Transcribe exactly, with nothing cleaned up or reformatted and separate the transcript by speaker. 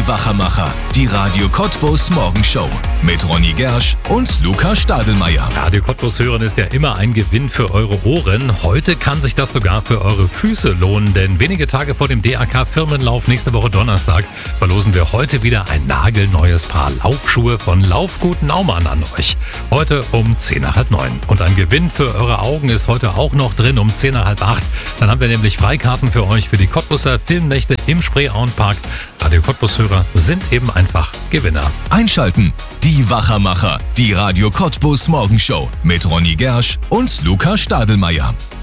Speaker 1: Wachermacher, die Radio Cottbus Morgenshow mit Ronny Gersch und Luca Stadelmeier.
Speaker 2: Radio Cottbus hören ist ja immer ein Gewinn für eure Ohren. Heute kann sich das sogar für eure Füße lohnen, denn wenige Tage vor dem D A K-Firmenlauf nächste Woche Donnerstag verlosen wir heute wieder ein nagelneues Paar Laufschuhe von Laufgut Naumann an euch. Heute um zehn nach halb neun. Und ein Gewinn für eure Augen ist heute auch noch drin um zehn nach halb acht. Dann haben wir nämlich Freikarten für euch für die Cottbuser Filmnächte im Spreeauenpark. Radio Cottbus-Hörer sind eben einfach Gewinner.
Speaker 1: Einschalten, die Wachermacher, die Radio Cottbus Morgenshow mit Ronny Gersch und Luca Stadelmeier.